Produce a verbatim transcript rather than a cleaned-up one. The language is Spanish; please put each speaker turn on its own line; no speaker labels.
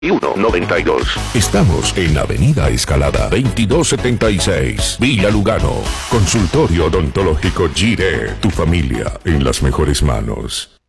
uno noventa y dos.
Estamos en Avenida Escalada veintidós setenta y seis, Villa Lugano. Consultorio odontológico Gire. Tu familia en las mejores manos.